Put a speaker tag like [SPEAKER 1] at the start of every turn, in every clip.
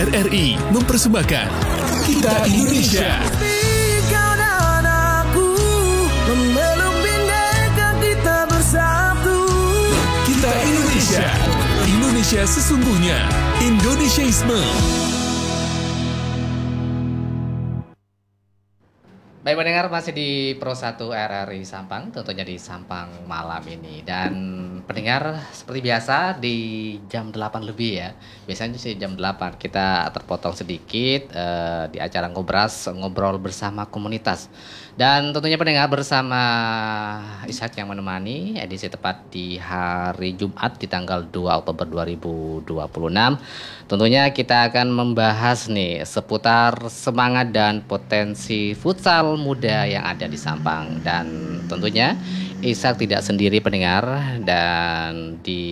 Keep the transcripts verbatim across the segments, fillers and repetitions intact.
[SPEAKER 1] R R I mempersembahkan Kita Indonesia.
[SPEAKER 2] Kau dan aku memeluk bineka kita bersatu.
[SPEAKER 1] Kita Indonesia. Indonesia sesungguhnya. Indonesiaisme.
[SPEAKER 3] Baik pendengar, masih di Pro satu R R I Sampang, tentunya di Sampang malam ini. Dan pendengar, seperti biasa di jam delapan lebih ya. Biasanya sih jam delapan, kita terpotong sedikit uh, di acara Ngobras, ngobrol bersama komunitas. Dan tentunya pendengar, bersama Ishak yang menemani edisi tepat di hari Jumat di tanggal dua Oktober dua ribu dua puluh enam. Tentunya kita akan membahas nih seputar semangat dan potensi futsal muda yang ada di Sampang. Dan tentunya Ishak tidak sendiri pendengar, dan di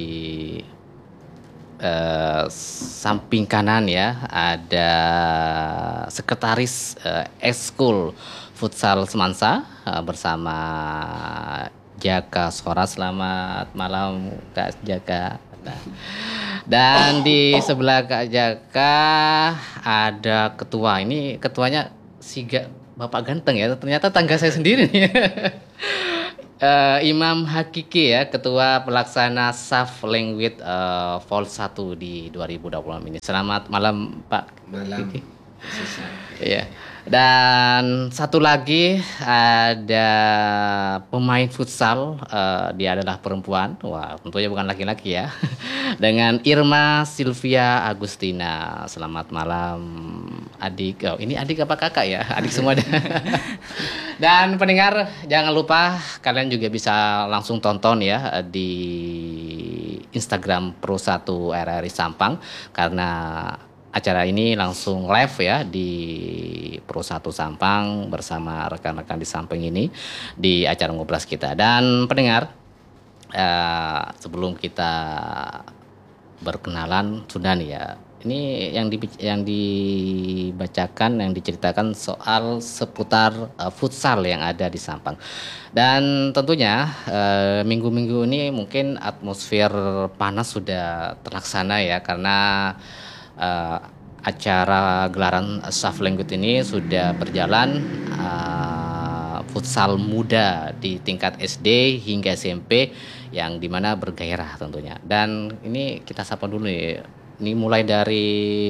[SPEAKER 3] uh, samping kanan ya ada sekretaris uh, Eskul Futsal Semansa uh, bersama Jaka Sora. Selamat malam Kak Jaka. Nah, dan di sebelah Kak Jaka ada ketua. Ini ketuanya Siga Bapak Ganteng ya. Ternyata tangga saya sendiri nih. uh, Imam Hakiki ya, ketua pelaksana S A F Language uh, Vol satu di dua ribu dua puluh enam ini. Selamat malam Pak.
[SPEAKER 4] Malam.
[SPEAKER 3] Iya. Dan satu lagi ada pemain futsal, uh, dia adalah perempuan. Wah, tentunya bukan laki-laki ya. Dengan Irma Sylvia Agustina. Selamat malam adik. Oh, ini adik apa kakak ya? Adik semua. Dan pendengar, jangan lupa kalian juga bisa langsung tonton ya di Instagram Pro satu R R I Sampang, karena acara ini langsung live ya di Pro satu Sampang bersama rekan-rekan di samping ini di acara Ngobras kita. Dan pendengar, uh, sebelum kita berkenalan sudah nih ya, ini yang di, yang dibacakan, yang diceritakan soal seputar uh, futsal yang ada di Sampang. Dan tentunya uh, minggu-minggu ini mungkin atmosfer panas sudah terlaksana ya, karena Uh, acara gelaran S A F Language ini sudah berjalan, uh, futsal muda di tingkat S D hingga S M P yang dimana bergairah tentunya. Dan ini kita sapa dulu nih, ini mulai dari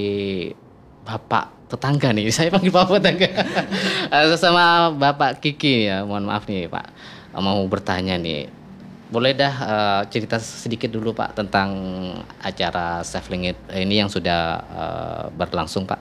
[SPEAKER 3] Bapak tetangga nih, saya panggil Bapak tetangga. Sama Bapak Kiki ya, mohon maaf nih Pak, mau bertanya nih. Boleh dah uh, cerita sedikit dulu Pak tentang acara S A F Language ini yang sudah uh, berlangsung Pak.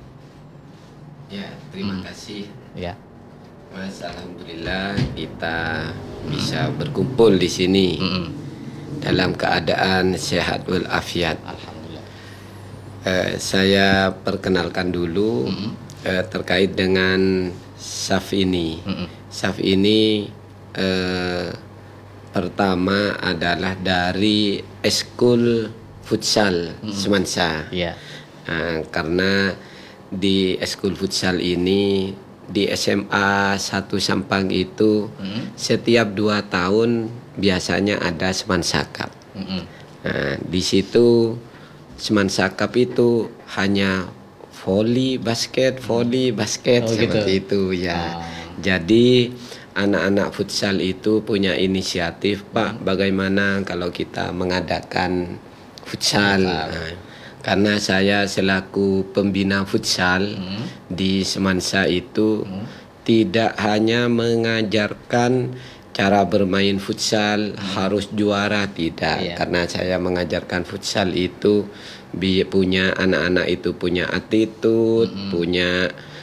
[SPEAKER 4] Ya, terima
[SPEAKER 3] hmm.
[SPEAKER 4] kasih.
[SPEAKER 3] Ya.
[SPEAKER 4] Mas, alhamdulillah kita bisa berkumpul di sini
[SPEAKER 3] hmm.
[SPEAKER 4] dalam keadaan sehat walafiat.
[SPEAKER 3] Alhamdulillah.
[SPEAKER 4] Uh, saya perkenalkan dulu hmm. uh, terkait dengan S A F ini. Hmm. S A F ini uh, pertama adalah dari Eskul Futsal hmm. Semansa.
[SPEAKER 3] Yeah.
[SPEAKER 4] Nah, karena di Eskul Futsal ini di S M A satu Sampang itu hmm. setiap dua tahun biasanya ada Semansa Cup. Hmm. Nah, di situ Semansa Cup itu hanya voli basket, voli basket
[SPEAKER 3] oh,
[SPEAKER 4] seperti
[SPEAKER 3] gitu.
[SPEAKER 4] itu ya.
[SPEAKER 3] Oh.
[SPEAKER 4] Jadi anak-anak futsal itu punya inisiatif, Pak, bagaimana kalau kita mengadakan futsal. Nah, karena saya selaku pembina futsal hmm. di Semansa itu hmm. tidak hanya mengajarkan cara bermain futsal hmm. harus juara, tidak. Yeah. Karena saya mengajarkan futsal itu punya anak-anak itu punya attitude, hmm. punya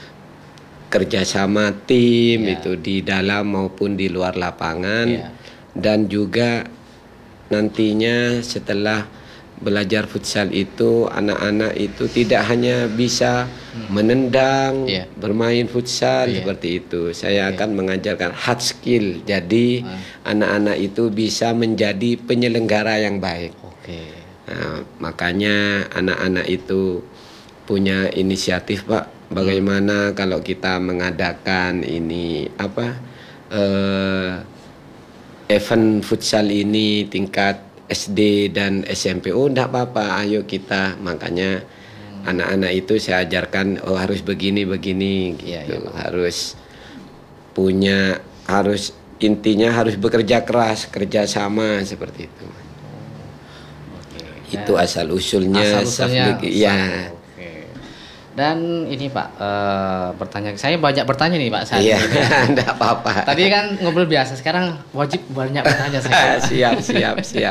[SPEAKER 4] kerjasama tim, yeah. itu di dalam maupun di luar lapangan, yeah. dan juga nantinya setelah belajar futsal itu anak-anak itu tidak hanya bisa hmm. menendang, yeah. bermain futsal, yeah. seperti itu. Saya okay. akan mengajarkan hard skill, jadi hmm. anak-anak itu bisa menjadi penyelenggara yang baik.
[SPEAKER 3] Okay.
[SPEAKER 4] Nah, makanya anak-anak itu punya inisiatif, Pak. Bagaimana kalau kita mengadakan ini apa uh, event futsal ini tingkat S D dan S M P? Oh, enggak apa-apa, ayo kita. Makanya Anak-anak itu saya ajarkan oh harus begini begini gitu.
[SPEAKER 3] Iya, iya, Pak.
[SPEAKER 4] Harus punya harus intinya harus bekerja keras, kerja sama seperti itu.
[SPEAKER 3] Oke.
[SPEAKER 4] Itu
[SPEAKER 3] Dan
[SPEAKER 4] asal usulnya.
[SPEAKER 3] asal usulnya
[SPEAKER 4] Saflik- ya.
[SPEAKER 3] Saf- Oke. Dan ini Pak, eh, bertanya saya banyak bertanya nih Pak saat
[SPEAKER 4] Iya,
[SPEAKER 3] ini.
[SPEAKER 4] enggak apa-apa.
[SPEAKER 3] Tadi kan ngobrol biasa, sekarang wajib banyak bertanya saya.
[SPEAKER 4] siap, siap, siap.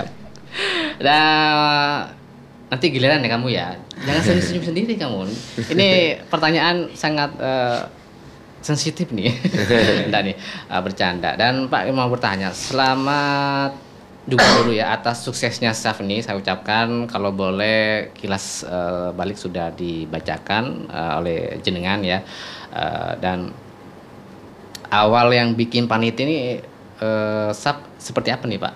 [SPEAKER 3] Dan nanti giliran ya kamu ya. Jangan senyum-senyum sendiri kamu. Ini pertanyaan sangat eh, sensitif nih. Enggak nih, eh, bercanda. Dan Pak mau bertanya, selamat juga dulu ya atas suksesnya Saf nih saya ucapkan. Kalau boleh kilas eh, balik sudah dibacakan eh, oleh jenengan ya. Eh, dan awal yang bikin panitia ini eh, Saf seperti apa nih Pak?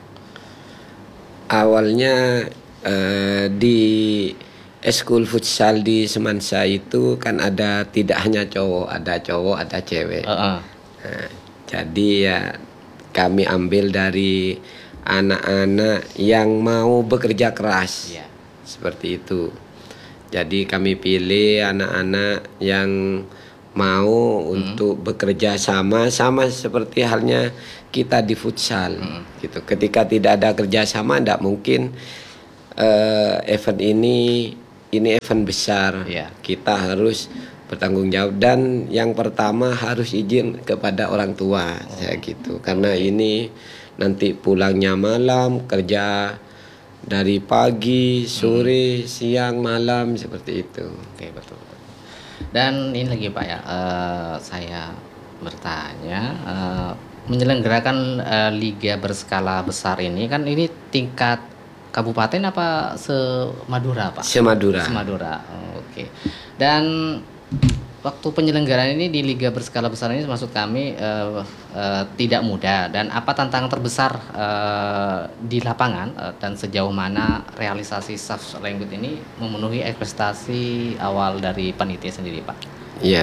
[SPEAKER 4] Awalnya eh, di eskul futsal di Semansa itu kan ada tidak hanya cowok, ada cowok, ada cewek.
[SPEAKER 3] Heeh.
[SPEAKER 4] Nah, jadi ya kami ambil dari anak-anak yang mau bekerja keras.
[SPEAKER 3] Iya.
[SPEAKER 4] Seperti itu. Jadi kami pilih anak-anak yang mau untuk bekerja sama sama seperti halnya kita di futsal gitu. Ketika tidak ada kerjasama tidak mungkin eh, event ini ini event besar.
[SPEAKER 3] Iya.
[SPEAKER 4] Kita harus bertanggung jawab dan yang pertama harus izin kepada orang tua saya gitu. Karena ini nanti pulangnya malam, kerja dari pagi, sore, siang, malam seperti itu.
[SPEAKER 3] Oke, betul. Dan ini lagi Pak ya, eh, saya bertanya, eh, menyelenggarakan eh, liga berskala besar ini kan ini tingkat kabupaten apa se-Madura Pak?
[SPEAKER 4] Semadura.
[SPEAKER 3] Se-Madura. Oh, oke. Dan waktu penyelenggaraan ini di liga berskala besar ini maksud kami eh, eh, tidak mudah, dan apa tantangan terbesar eh, di lapangan eh, dan sejauh mana realisasi Saf Lenggut ini memenuhi ekspektasi awal dari panitia sendiri Pak?
[SPEAKER 4] Ya,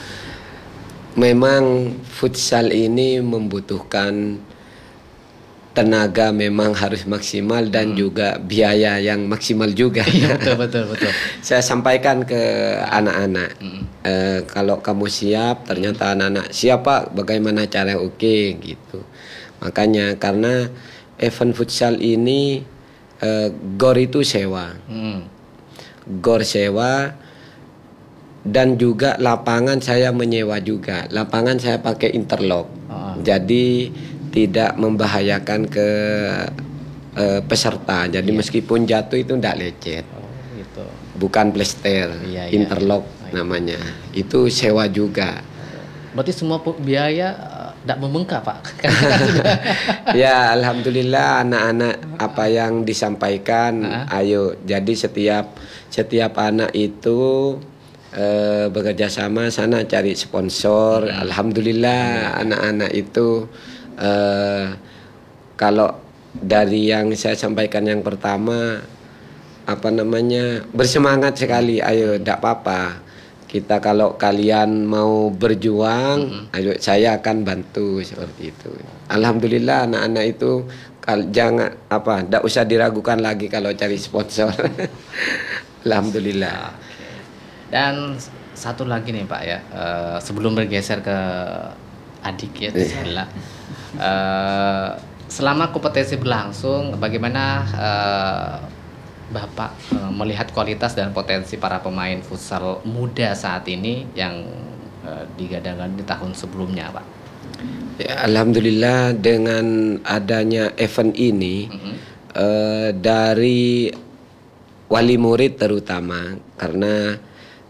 [SPEAKER 4] memang futsal ini membutuhkan tenaga memang harus maksimal dan juga biaya yang maksimal juga.
[SPEAKER 3] Iya betul betul betul.
[SPEAKER 4] Saya sampaikan ke anak-anak, eh, kalau kamu siap, ternyata anak-anak siap Pak, bagaimana cara oke gitu. Makanya karena event futsal ini eh, gor itu sewa,
[SPEAKER 3] Hmm.
[SPEAKER 4] gor sewa. Dan juga lapangan saya menyewa juga. Lapangan saya pakai interlock.
[SPEAKER 3] Oh.
[SPEAKER 4] Jadi tidak membahayakan ke eh, peserta. Jadi meskipun jatuh itu tidak lecet.
[SPEAKER 3] Oh gitu.
[SPEAKER 4] Bukan plester,
[SPEAKER 3] Iya, iya.
[SPEAKER 4] interlock
[SPEAKER 3] Oh, iya.
[SPEAKER 4] namanya. Itu sewa juga.
[SPEAKER 3] Berarti semua pu- biaya tidak membengkak Pak? Karena kan sudah.
[SPEAKER 4] Ya alhamdulillah anak-anak apa yang disampaikan, ayo. Jadi setiap setiap anak itu eh, bekerja sama sana cari sponsor. Alhamdulillah anak-anak itu eh, kalau dari yang saya sampaikan yang pertama apa namanya bersemangat sekali. Ayo tidak apa-apa. Kita kalau kalian mau berjuang, ayo saya akan bantu seperti itu. Alhamdulillah anak-anak itu kal jangan apa, tidak usah diragukan lagi kalau cari sponsor. Alhamdulillah.
[SPEAKER 3] Dan satu lagi nih Pak ya, eh, sebelum bergeser ke adik ya sebelah, eh, selama kompetisi berlangsung, bagaimana eh, Bapak eh, melihat kualitas dan potensi para pemain futsal muda saat ini yang eh, digadang-gadang di tahun sebelumnya Pak?
[SPEAKER 4] Ya, alhamdulillah dengan adanya event ini eh, dari wali murid terutama, karena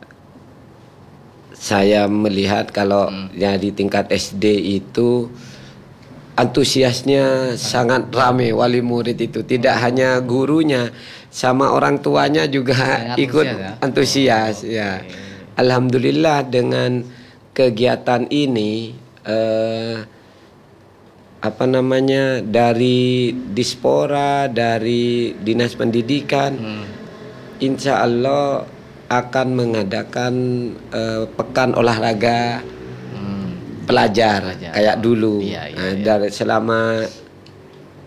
[SPEAKER 4] saya melihat kalau ya di tingkat S D itu antusiasnya sangat ramai. Wali murid itu tidak hanya gurunya, sama orang tuanya juga
[SPEAKER 3] Sangat
[SPEAKER 4] ikut
[SPEAKER 3] antusias ya?
[SPEAKER 4] antusias ya. Alhamdulillah dengan kegiatan ini eh, apa namanya dari Dispora, dari Dinas Pendidikan, insya Allah akan mengadakan eh, pekan olahraga
[SPEAKER 3] Hmm.
[SPEAKER 4] pelajar,
[SPEAKER 3] Pelajar.
[SPEAKER 4] kayak dulu.
[SPEAKER 3] Iya, iya,
[SPEAKER 4] Nah,
[SPEAKER 3] iya.
[SPEAKER 4] dari selama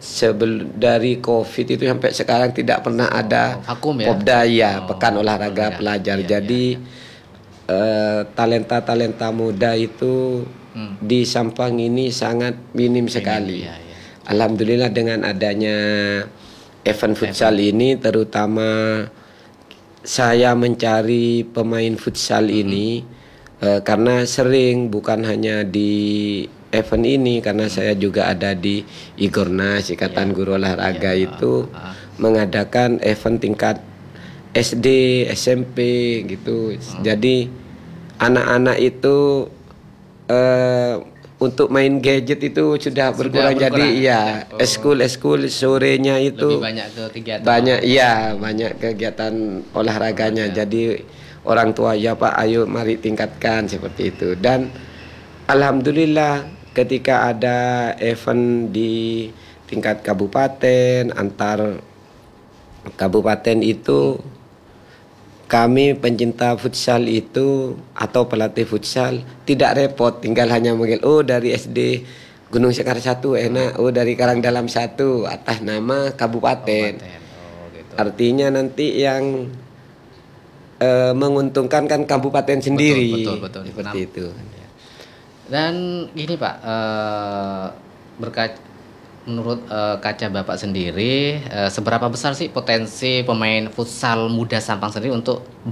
[SPEAKER 4] sebelum dari COVID itu sampai sekarang tidak pernah ada
[SPEAKER 3] vakum ya?
[SPEAKER 4] Popda ya,
[SPEAKER 3] Oh,
[SPEAKER 4] pekan olahraga
[SPEAKER 3] olahraga.
[SPEAKER 4] pelajar.
[SPEAKER 3] Iya,
[SPEAKER 4] Jadi eh, talenta-talenta muda itu
[SPEAKER 3] Hmm.
[SPEAKER 4] di Sampang ini sangat minim sekali.
[SPEAKER 3] iya, iya.
[SPEAKER 4] Alhamdulillah dengan adanya event futsal ini, terutama saya mencari pemain futsal ini eh, karena sering, bukan hanya di event ini, karena saya juga ada di Igornas, Ikatan Guru Olahraga itu mengadakan event tingkat S D, S M P gitu. Jadi anak-anak itu eh, untuk main gadget itu sudah berkurang,
[SPEAKER 3] berkurang,
[SPEAKER 4] jadi ya
[SPEAKER 3] ya. Oh.
[SPEAKER 4] eskul eskul sorenya itu
[SPEAKER 3] Lebih banyak ke kegiatan.
[SPEAKER 4] banyak ya banyak kegiatan olahraganya. Jadi orang tua ya Pak, ayo mari tingkatkan seperti itu. Dan alhamdulillah ketika ada event di tingkat kabupaten, antar kabupaten itu kami pencinta futsal itu atau pelatih futsal tidak repot, tinggal hanya manggil, oh dari S D Gunung Sekar satu enak, oh dari Karangdalam satu atas nama kabupaten.
[SPEAKER 3] Oh, gitu.
[SPEAKER 4] Artinya nanti yang eh, menguntungkan kan kabupaten sendiri.
[SPEAKER 3] betul, betul.
[SPEAKER 4] Seperti
[SPEAKER 3] Nah,
[SPEAKER 4] itu.
[SPEAKER 3] Dan gini Pak, eh, berkaca menurut eh, kaca Bapak sendiri, eh, seberapa besar sih potensi pemain futsal muda Sampang sendiri untuk